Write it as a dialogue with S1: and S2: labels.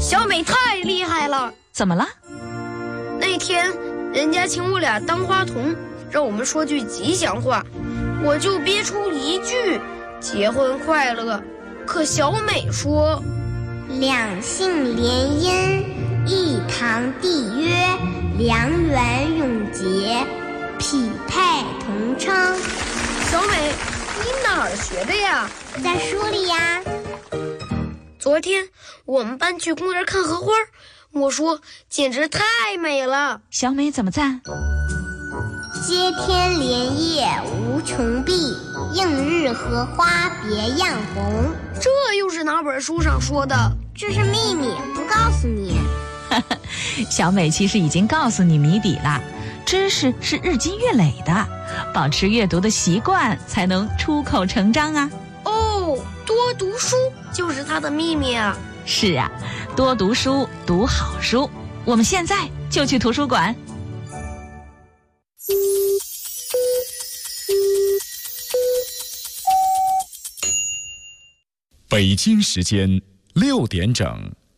S1: 小美太厉害了。
S2: 怎么了？
S1: 那天人家请我俩当花童，让我们说句吉祥话，我就憋出一句结婚快乐。可小美说，
S3: 两姓联姻，一堂缔约，良缘永结，匹配同称。
S1: 小美，你哪儿学的呀？
S3: 在书里呀。
S1: 昨天我们班去公园看荷花，我说简直太美了。
S2: 小美怎么赞？
S3: 接天莲叶无穷碧，映日荷花别样红。
S1: 这又是哪本书上说的？
S3: 这是秘密，不告诉你。
S2: 小美其实已经告诉你谜底了，知识是日积月累的，保持阅读的习惯才能出口成章啊。
S1: 哦，多读书就是它的秘密啊。
S2: 是啊，多读书，读好书。我们现在就去图书馆。
S4: 北京时间6点整。